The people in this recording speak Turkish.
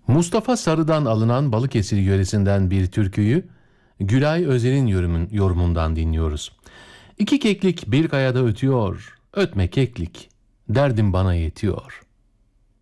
Mustafa Sarı'dan alınan Balıkesir yöresinden bir türküyü Gülay Özer'in yorumundan dinliyoruz. İki keklik bir kayada ötüyor, ötme keklik, derdim bana yetiyor.